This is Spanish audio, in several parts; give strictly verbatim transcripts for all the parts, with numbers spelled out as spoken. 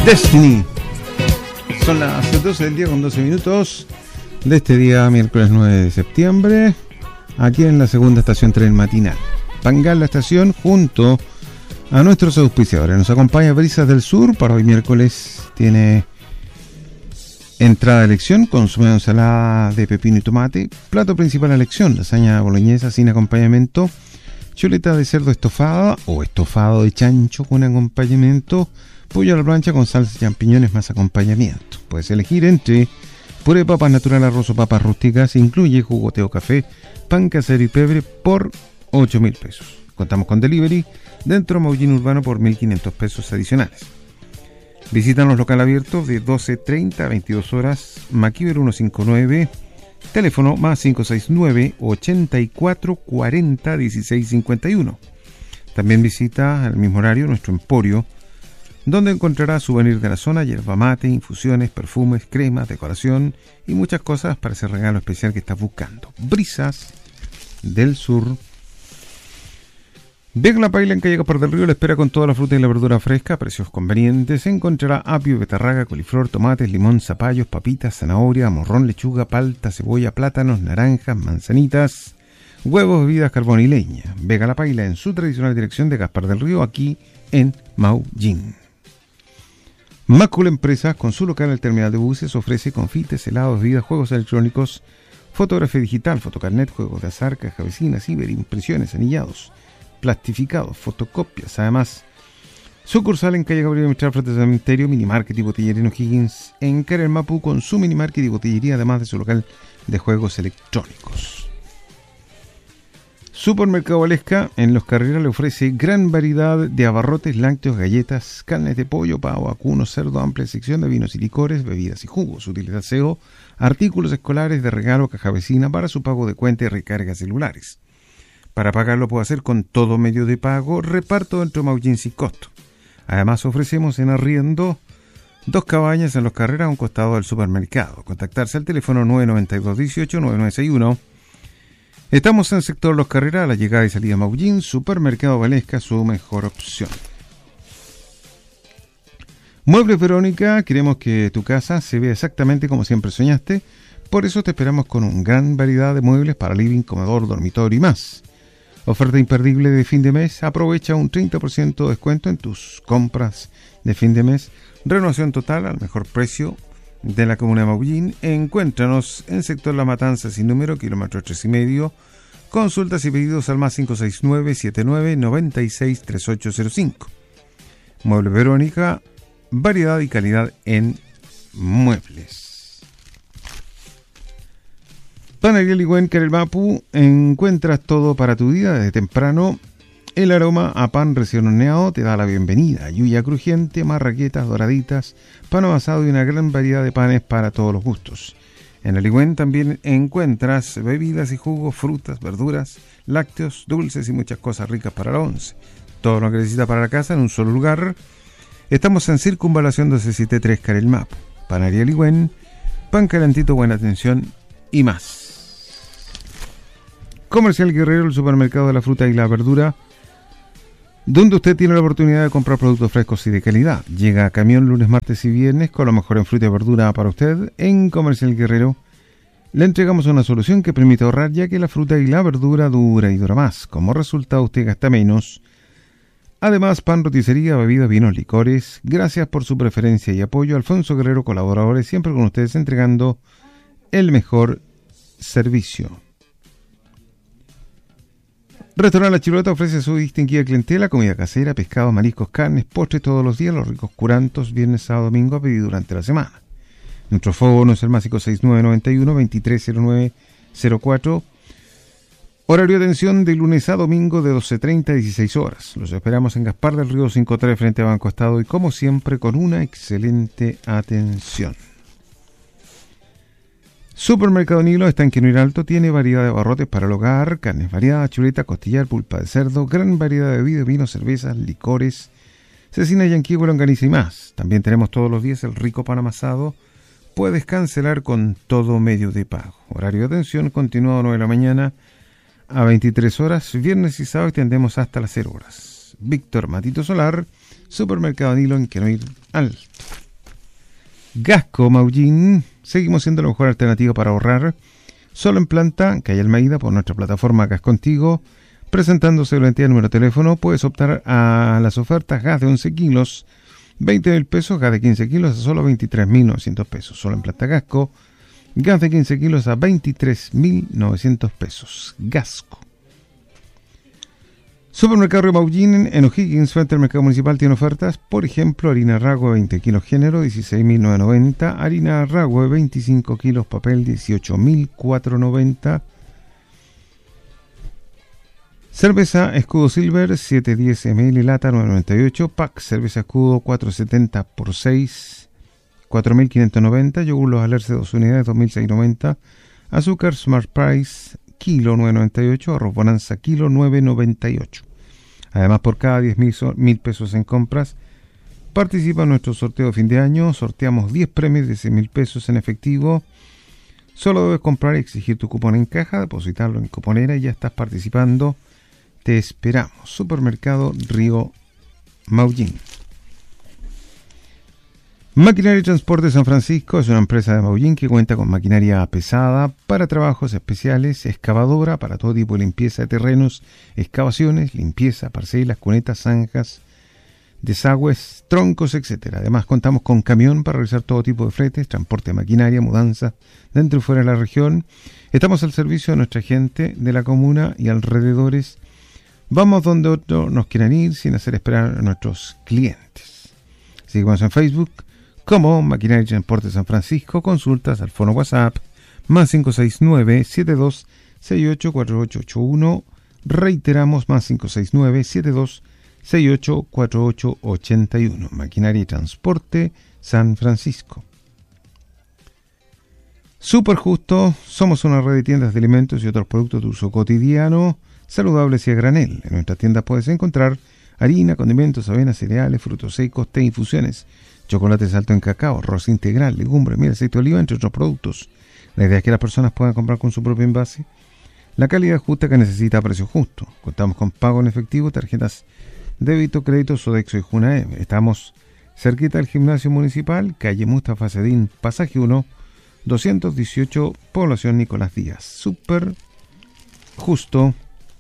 Destiny. Son las doce del día con doce minutos de este día miércoles nueve de septiembre, aquí en la segunda estación tren matinal. Pangal la estación junto a nuestros auspiciadores. Nos acompaña Brisas del Sur. Para hoy miércoles tiene entrada de elección, consume ensalada de pepino y tomate. Plato principal a elección, lasaña boloñesa sin acompañamiento. Chuleta de cerdo estofada o estofado de chancho con acompañamiento. Pollo a la plancha con salsa y champiñones más acompañamiento. Puedes elegir entre puré de papas natural, arroz o papas rústicas. Incluye jugoteo café, pan casero y pebre por ocho mil pesos. Contamos con delivery dentro de Maullín Urbano por mil quinientos pesos adicionales. Visítanos local abierto de doce treinta a veintidós horas. Maquiver ciento cincuenta y nueve. Teléfono más cinco seis nueve, ochenta y cuatro cuarenta, dieciséis cincuenta y uno. También visita al mismo horario nuestro emporio, donde encontrarás souvenirs de la zona, yerba mate, infusiones, perfumes, cremas, decoración y muchas cosas para ese regalo especial que estás buscando. Brisas del Sur. Vega La Paila en calle Gaspar del Río le espera con toda la fruta y la verdura fresca a precios convenientes. Encontrará apio, betarraga, coliflor, tomates, limón, zapallos, papitas, zanahoria, morrón, lechuga, palta, cebolla, plátanos, naranjas, manzanitas, huevos, bebidas, carbón y leña. Vega La Paila en su tradicional dirección de Gaspar del Río, aquí en Maullín. Macul Empresas, con su local en el terminal de buses, ofrece confites, helados, bebidas, juegos electrónicos, fotografía digital, fotocarnet, juegos de azar, caja vecina, ciberimpresiones, anillados, plastificados, fotocopias. Además, sucursal en calle Gabriel Mistral frente al cementerio, minimarket y botillería en O'Higgins, en Carel Mapu, con su minimarket y botillería, además de su local de juegos electrónicos. Supermercado Valesca en Los Carreras le ofrece gran variedad de abarrotes, lácteos, galletas, carnes de pollo, pavo, vacuno, cerdo, amplia sección de vinos y licores, bebidas y jugos, útiles de aseo, artículos escolares de regalo, caja vecina para su pago de cuenta y recargas celulares. Para pagarlo puede hacer con todo medio de pago, reparto dentro de Maullín sin costo. Además ofrecemos en arriendo dos cabañas en Los Carreras a un costado del supermercado. Contactarse al teléfono nueve nueve dos, dieciocho, nueve nueve seis uno. Estamos en el sector Los Carreras, a la llegada y salida de Maullín. Supermercado Valesca, su mejor opción. Muebles Verónica, queremos que tu casa se vea exactamente como siempre soñaste. Por eso te esperamos con una gran variedad de muebles para living, comedor, dormitorio y más. Oferta imperdible de fin de mes. Aprovecha un treinta por ciento de descuento en tus compras de fin de mes. Renovación total al mejor precio de la comuna de Maullín. Encuéntranos en sector La Matanza sin número, kilómetro tres y medio. Consultas y pedidos al más cinco seis nueve, siete nueve, nueve seis, tres ocho cero cinco. Mueble Verónica, variedad y calidad en muebles. Panadería Ligüen, Carel Mapu, encuentras todo para tu día desde temprano. El aroma a pan recién horneado te da la bienvenida. Yuya crujiente, marraquetas doraditas, pan amasado y una gran variedad de panes para todos los gustos. En el Ligüen también encuentras bebidas y jugos, frutas, verduras, lácteos, dulces y muchas cosas ricas para la once. Todo lo que necesitas para la casa en un solo lugar. Estamos en Circunvalación doce setenta y tres Carel Mapu. Panadería Ligüen, pan calentito, buena atención y más. Comercial Guerrero, el supermercado de la fruta y la verdura, donde usted tiene la oportunidad de comprar productos frescos y de calidad. Llega a camión lunes, martes y viernes con lo mejor en fruta y verdura para usted. En Comercial Guerrero le entregamos una solución que permite ahorrar, ya que la fruta y la verdura dura y dura más. Como resultado usted gasta menos. Además, pan, roticería, bebidas, vinos, licores. Gracias por su preferencia y apoyo. Alfonso Guerrero, colaboradores, siempre con ustedes entregando el mejor servicio. Restaurante La Chirolata ofrece a su distinguida clientela comida casera, pescado, mariscos, carnes, postres todos los días, los ricos curantos, viernes, sábado, domingo a pedir durante la semana. Nuestro fono es el más cinco seis nueve, nueve uno, veintitrés cero nueve cero cuatro. Horario de atención de lunes a domingo de doce treinta a dieciséis horas. Los esperamos en Gaspar del Río cincuenta y tres frente a Banco Estado y como siempre con una excelente atención. Supermercado Nilo está en Quinoir Alto, tiene variedad de abarrotes para el hogar, carnes variadas, chuleta, costillar, pulpa de cerdo, gran variedad de bebidas, vinos, cervezas, licores, cecina, yanquihue, longaniza y más. También tenemos todos los días el rico pan amasado. Puedes cancelar con todo medio de pago. Horario de atención continuado nueve de la mañana a veintitrés horas, viernes y sábado atendemos hasta las cero horas. Víctor Matito Solar, Supermercado Dillon, que no ir alto. Gasco Maullín, seguimos siendo la mejor alternativa para ahorrar. Solo en planta, calle Almeida, por nuestra plataforma Gas Contigo. Presentándose la entidad número de teléfono, puedes optar a las ofertas gas de once kilos, veinte mil pesos, gas de quince kilos a solo veintitrés mil novecientos pesos. Solo en planta Gasco, gas de quince kilos a veintitrés mil novecientos pesos. Gasco. Supermercado Río Maullín en O'Higgins, frente al mercado municipal, tiene ofertas. Por ejemplo, harina Ragüe de veinte kilos género, dieciséis mil novecientos noventa. Harina Ragüe de veinticinco kilos papel, dieciocho mil cuatrocientos noventa. Cerveza Escudo Silver, setecientos diez mililitros, lata nueve noventa y ocho. Pack Cerveza Escudo cuatrocientos setenta por seis, cuatro mil quinientos noventa. Yogur Los Alerce dos unidades, dos mil seiscientos noventa. Azúcar Smart Price, kilo nueve noventa y ocho. Arroz Bonanza, kilo nueve noventa y ocho. Además, por cada diez mil pesos en compras, participa en nuestro sorteo de fin de año. Sorteamos diez premios de seis mil pesos en efectivo. Solo debes comprar y exigir tu cupón en caja, depositarlo en cuponera y ya estás participando. Te esperamos. Supermercado Río Maullín. Maquinaria y Transporte San Francisco es una empresa de Maullín que cuenta con maquinaria pesada para trabajos especiales, excavadora para todo tipo de limpieza de terrenos, excavaciones, limpieza, parcelas, cunetas, zanjas, desagües, troncos, etcétera. Además, contamos con camión para realizar todo tipo de fretes, transporte de maquinaria, mudanza dentro y fuera de la región. Estamos al servicio de nuestra gente de la comuna y alrededores. Vamos donde otros nos quieran ir sin hacer esperar a nuestros clientes. Síguenos en Facebook como Maquinaria y Transporte San Francisco. Consultas al fono WhatsApp más cinco seis nueve, siete dos seis ocho, cuatro ocho ocho uno. Reiteramos más cinco seis nueve, siete dos seis ocho, cuatro ocho ocho uno. Maquinaria y Transporte San Francisco. Super Justo, somos una red de tiendas de alimentos y otros productos de uso cotidiano, saludables y a granel. En nuestra tienda puedes encontrar harina, condimentos, avenas, cereales, frutos secos, té, infusiones, chocolates alto en cacao, arroz integral, legumbres, miel, aceite de oliva, entre otros productos. La idea es que las personas puedan comprar con su propio envase la calidad justa que necesita a precio justo. Contamos con pago en efectivo, tarjetas débito, crédito, Sodexo y Junae. Estamos cerquita del gimnasio municipal, calle Mustafa Cedín, pasaje uno, doscientos dieciocho, población Nicolás Díaz. Super Justo.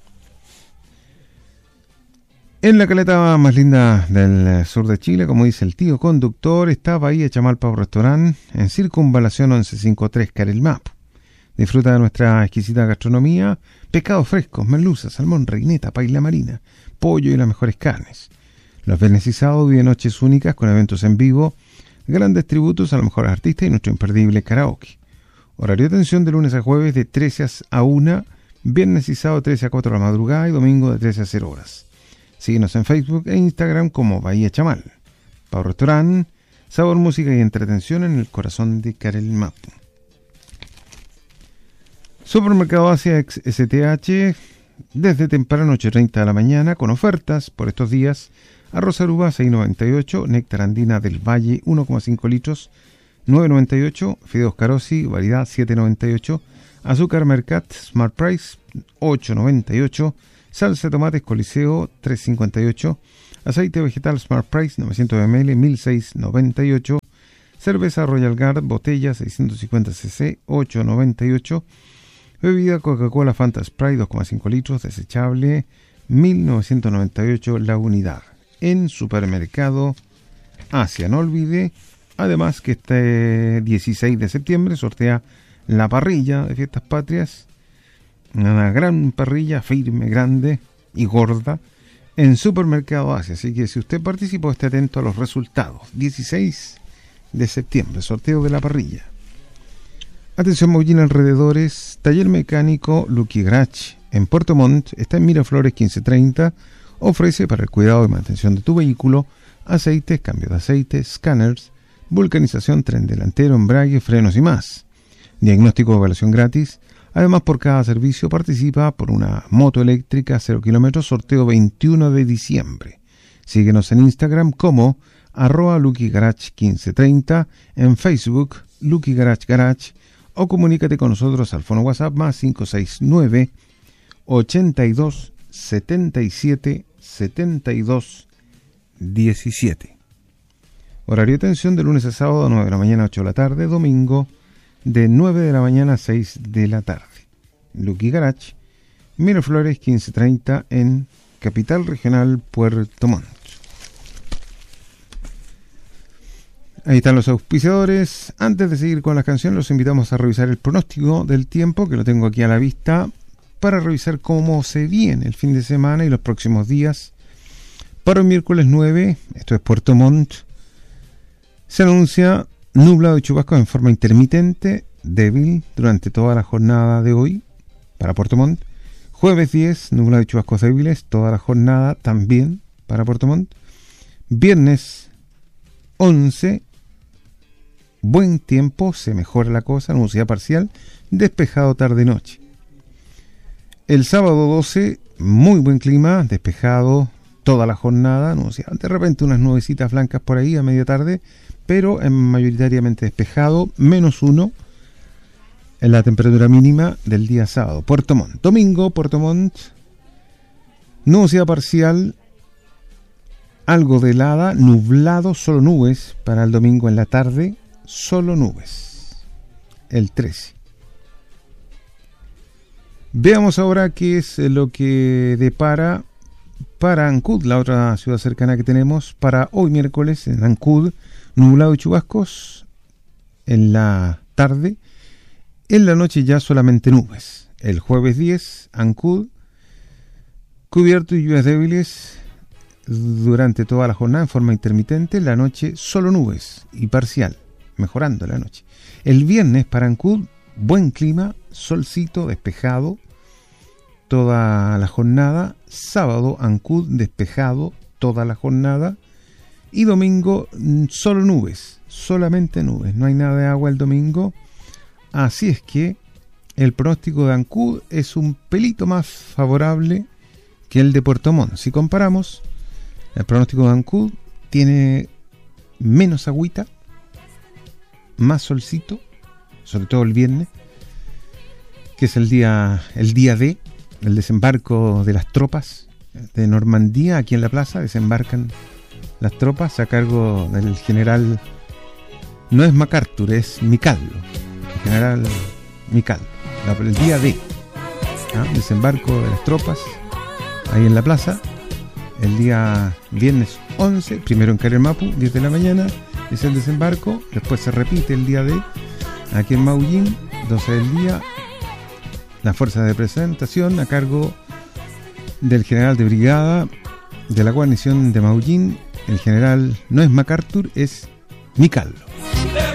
En la caleta más linda del sur de Chile, como dice el tío conductor, está Bahía Chamalpa Restaurant en Circunvalación once cincuenta y tres Carelmap. Disfruta de nuestra exquisita gastronomía, pescados frescos, merluza, salmón, reineta, paila marina, pollo y las mejores carnes. Los viernes y sábados viven noches únicas con eventos en vivo, grandes tributos a los mejores artistas y nuestro imperdible karaoke. Horario de atención de lunes a jueves de trece a una, viernes y sábado de trece a cuatro de la madrugada y domingo de trece a cero horas. Síguenos en Facebook e Instagram como Bahía Chamal. Pau Restaurant, sabor, música y entretención en el corazón de Carelmap. Supermercado Asia ex S T H, desde temprano ocho y treinta de la mañana, con ofertas por estos días. Arroz Aruba seis noventa y ocho, néctar andina del Valle uno coma cinco litros, nueve noventa y ocho, fideos Carosi, variedad siete noventa y ocho, azúcar Mercat Smart Price ocho noventa y ocho, salsa de tomates Coliseo tres cincuenta y ocho, aceite vegetal Smart Price novecientos mililitros mil seiscientos noventa y ocho, cerveza Royal Guard botella seiscientos cincuenta centilitros ocho noventa y ocho, bebida Coca-Cola Fanta Sprite dos coma cinco litros desechable mil novecientos noventa y ocho la unidad. En Supermercado Asia, no olvide además que este dieciséis de septiembre sortea la parrilla de Fiestas Patrias, una gran parrilla firme, grande y gorda en Supermercado Asia. Así que si usted participó, esté atento a los resultados. dieciséis de septiembre, sorteo de la parrilla. Atención Maullín alrededores, taller mecánico Lucky Garage en Puerto Montt, está en Miraflores quince treinta, ofrece para el cuidado y mantención de tu vehículo aceites, cambio de aceite, escáneres, vulcanización, tren delantero, embrague, frenos y más. Diagnóstico de evaluación gratis. Además, por cada servicio participa por una moto eléctrica cero kilómetros, sorteo veintiuno de diciembre. Síguenos en Instagram como arroba Lucky Garage quince treinta, en Facebook Lucky Garage Garage, o comunícate con nosotros al fono WhatsApp más cinco seis nueve, ochenta y dos, setenta y siete, setenta y dos diecisiete. Horario de atención de lunes a sábado, nueve de la mañana a ocho de la tarde, domingo de nueve de la mañana a seis de la tarde. Lucky Garage, Miraflores quince treinta en Capital Regional, Puerto Montt. Ahí están los auspiciadores. Antes de seguir con las canciones, los invitamos a revisar el pronóstico del tiempo, que lo tengo aquí a la vista, para revisar cómo se viene el fin de semana y los próximos días. Para el miércoles nueve, esto es Puerto Montt, se anuncia nublado y chubascos en forma intermitente, débil, durante toda la jornada de hoy, para Puerto Montt. Jueves diez, nublado y chubascos débiles, toda la jornada también para Puerto Montt. Viernes once, buen tiempo, se mejora la cosa, nubosidad parcial, despejado tarde-noche. El sábado doce, muy buen clima, despejado toda la jornada, nubosidad, de repente unas nubecitas blancas por ahí a media tarde, pero en mayoritariamente despejado, menos uno en la temperatura mínima del día sábado. Puerto Montt. Domingo, Puerto Montt, nubosidad parcial, algo de helada, nublado, solo nubes para el domingo en la tarde, solo nubes. El trece. Veamos ahora qué es lo que depara para Ancud, la otra ciudad cercana que tenemos, para hoy miércoles en Ancud, nublado y chubascos en la tarde, en la noche ya solamente nubes. El jueves diez, Ancud, cubierto y lluvias débiles durante toda la jornada en forma intermitente, en la noche solo nubes y parcial, mejorando la noche. El viernes para Ancud, buen clima, solcito, despejado toda la jornada. Sábado, Ancud, despejado toda la jornada. Y domingo, solo nubes, solamente nubes, no hay nada de agua el domingo. Así es que el pronóstico de Ancud es un pelito más favorable que el de Puerto Montt. Si comparamos, el pronóstico de Ancud tiene menos agüita, más solcito, sobre todo el viernes, que es el día, el día D, el desembarco de las tropas de Normandía. Aquí en la plaza desembarcan las tropas a cargo del general, no es MacArthur, es Micallo, el general Micallo, el día D, ¿ah? Desembarco de las tropas ahí en la plaza, el día viernes once, primero en Caremapu, diez de la mañana, es el desembarco, después se repite el día D, aquí en Maullín, doce del día, la fuerza de presentación a cargo del general de brigada de la guarnición de Maullín. El general no es MacArthur, es Micallo.